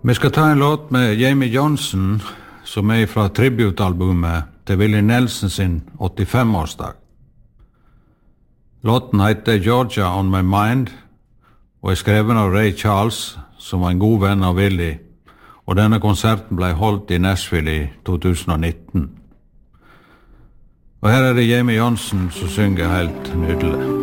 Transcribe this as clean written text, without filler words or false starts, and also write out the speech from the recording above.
Vi skal ta en låt med Jamie Johnson, som fra tributalbumet til Willie Nelson sin 85-årsdag. Låten heter Georgia on my mind, og skrevet av Ray Charles, som var en god venn av Willie, og denne konserten ble holdt i Nashville i 2019. Og her det Jamie Johnson som synger helt nydelig.